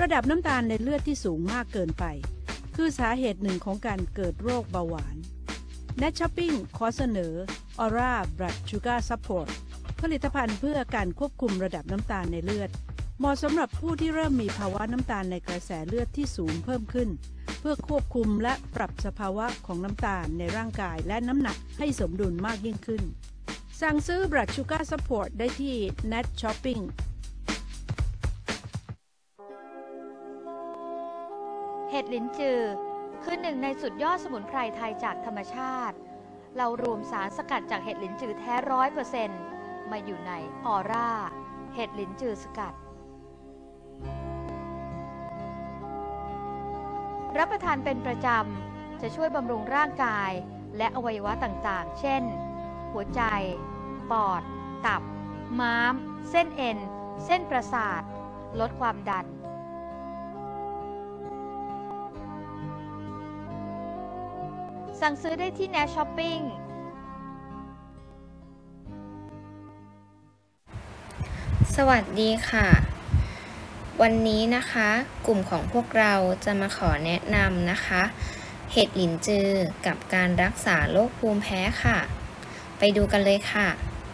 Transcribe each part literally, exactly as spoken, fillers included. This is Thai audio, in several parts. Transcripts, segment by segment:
ระดับน้ำตาลในเลือดที่สูงมากเกินไปคือสาเหตุหนึ่งของการเกิดโรคเบาหวาน Net Shopping ขอเสนอ Aura Blood Sugar Support ผลิตภัณฑ์เพื่อการควบคุมระดับน้ำตาลในเลือดเหมาะสำหรับผู้ที่เริ่มมีภาวะน้ำตาลในกระแสเลือดที่สูงเพิ่มขึ้นเพื่อควบคุมและปรับสภาวะของน้ำตาลในร่างกายและน้ำหนักให้สมดุลมากยิ่งขึ้นสั่งซื้อ Blood Sugar Support ได้ที่ Net Shopping เห็ดลิ้นจือคือหนึ่งในสุดยอดสมุนไพรไทยจากธรรมชาติเรารวมสารสกัดจากเห็ดลิ้นจือแท้ร้อยเปอร์เซ็นต์มาอยู่ในออร่าเห็ดลิ้นจือสกัดรับประทานเป็นประจำจะช่วยบำรุงร่างกายและอวัยวะต่างๆเช่นหัวใจปอดตับม้ามเส้นเอ็นเส้นประสาทลดความดันสั่งซื้อได้ที่ Net Shopping สวัสดีค่ะวันนี้นะคะกลุ่มของพวกเราจะมาขอแนะนำนะคะเห็ดหลินจือกับการรักษาโรคภูมิแพ้ค่ะไปดูกันเลยค่ะ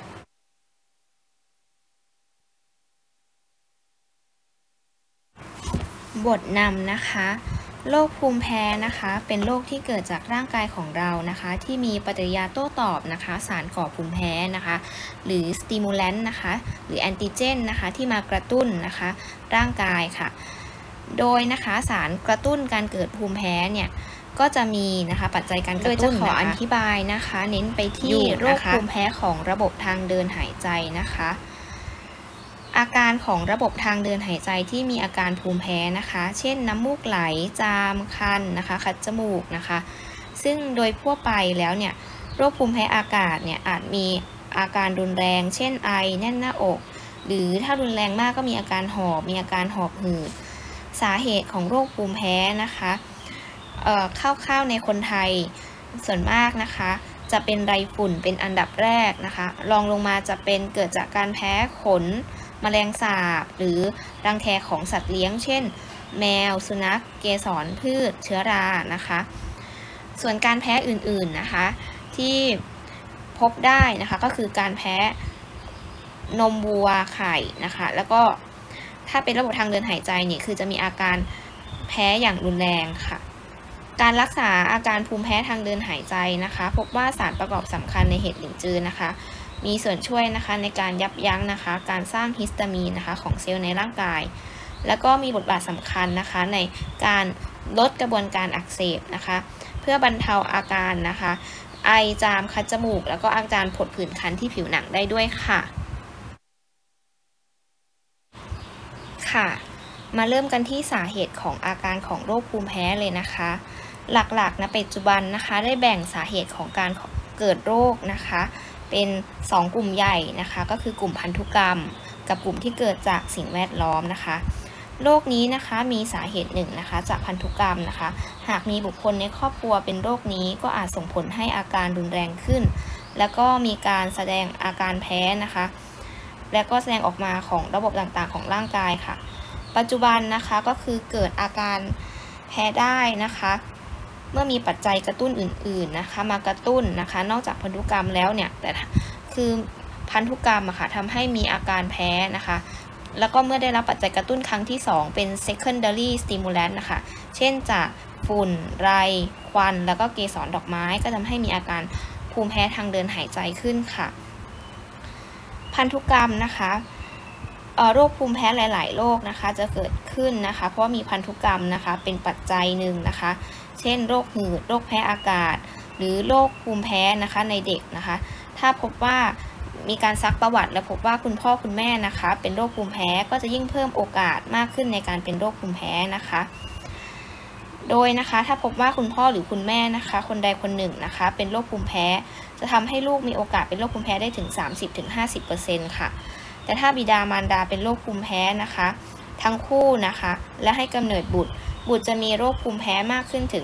บทนำนะคะโรคภูมิแพ้นะคะเป็นโรคที่เกิดจากร่างกายของเรานะคะที่มีปฏิกิริยาโต้ตอบนะคะสารก่อภูมิแพ้นะคะหรือสติมูแลนต์นะคะหรือแอนติเจนนะคะที่มากระตุ้นนะคะร่างกายค่ะโดยนะคะสารกระตุ้นการเกิดภูมิแพ้เนี่ยก็จะมีนะคะปัจจัยการกระตุ้นโดยจะขออธิบายนะคะเน้นไปที่โรคภูมิแพ้ของระบบทางเดินหายใจนะคะอาการของระบบทางเดินหายใจที่มีอาการภูมิแพ้นะคะเช่นน้ำมูกไหลจามคันนะคะคัดจมูกนะคะซึ่งโดยทั่วไปแล้วเนี่ยโรคภูมิแพ้อากาศเนี่ยอาจมีอาการรุนแรงเช่นไอแน่นหน้าอกหรือถ้ารุนแรงมากก็มีอาการหอบมีอาการหอบหืดสาเหตุของโรคภูมิแพ้นะคะเอ่อคร่าวๆในคนไทยส่วนมากนะคะจะเป็นไรฝุ่นเป็นอันดับแรกนะคะรองลงมาจะเป็นเกิดจากการแพ้ขนแมลงสาบหรือรังแคของสัตว์เลี้ยงเช่นแมวสุนัขเกสรพืชเชื้อรานะคะส่วนการแพ้อื่นๆนะคะที่พบได้นะคะก็คือการแพ้นมวัวไข่นะคะแล้วก็ถ้าเป็นระบบทางเดินหายใจเนี่ยคือจะมีอาการแพ้อย่างรุนแรงค่ะการรักษาอาการภูมิแพ้ทางเดินหายใจนะคะพบว่าสารประกอบสำคัญในเห็ดหลินจือนะคะมีส่วนช่วยนะคะในการยับยั้งนะคะการสร้างฮิสตามีนนะคะของเซลล์ในร่างกายแล้วก็มีบทบาทสำคัญนะคะในการลดกระบวนการอักเสบนะคะเพื่อบรรเทาอาการนะคะไอจามคัดจมูกแล้วก็อาการผดผื่นคันที่ผิวหนังได้ด้วยค่ะค่ะมาเริ่มกันที่สาเหตุของอาการของโรคภูมิแพ้เลยนะคะหลักๆนะปัจจุบันนะคะได้แบ่งสาเหตุของการเกิดโรคนะคะเป็นสองกลุ่มใหญ่นะคะก็คือกลุ่มพันธุกรรมกับกลุ่มที่เกิดจากสิ่งแวดล้อมนะคะโรคนี้นะคะมีสาเหตุหนึ่งนะคะจากพันธุกรรมนะคะหากมีบุคคลในครอบครัวเป็นโรคนี้ก็อาจส่งผลให้อาการรุนแรงขึ้นแล้วก็มีการแสดงอาการแพ้นะคะและก็แสดงออกมาของระบบต่างๆของร่างกายค่ะปัจจุบันนะคะก็คือเกิดอาการแพ้ได้นะคะเมื่อมีปัจจัยกระตุ้นอื่นๆนะคะมากระตุ้นนะคะนอกจากพันธุกรรมแล้วเนี่ยแต่คือพันธุกรรมอะค่ะทำให้มีอาการแพ้นะคะแล้วก็เมื่อได้รับปัจจัยกระตุ้นครั้งที่สองเป็น secondary stimulant นะคะเช่นจากฝุ่นไรควันแล้วก็เกสรดอกไม้ก็ทำให้มีอาการภูมิแพ้ทางเดินหายใจขึ้นค่ะพันธุกรรมนะคะโรคภูมิแพ้หลายๆโรคนะคะจะเกิดขึ้นนะคะเพราะมีพันธุกรรมนะคะเป็นปัจจัยหนึ่งนะคะเช่นโรคหืดโรคแพ้อากาศหรือโรคภูมิแพ้นะคะในเด็กนะคะถ้าพบว่ามีการซักประวัติและพบว่าคุณพ่อคุณแม่นะคะเป็นโรคภูมิแพ้ก็จะยิ่งเพิ่มโอกาสมากขึ้นในการเป็นโรคภูมิแพ้นะคะโดยนะคะถ้าพบว่าคุณพ่อหรือคุณแม่นะคะคนใดคนหนึ่งนะคะเป็นโรคภูมิแพ้จะทำให้ลูกมีโอกาสเป็นโรคภูมิแพ้ได้ถึง สามสิบถึงห้าสิบเปอร์เซ็นต์ ค่ะแต่ถ้าบิดามารดาเป็นโรคภูมิแพ้นะคะทั้งคู่นะคะและให้กำเนิดบุตรบุตรจะมีโรคภูมิแพ้มากขึ้นถึง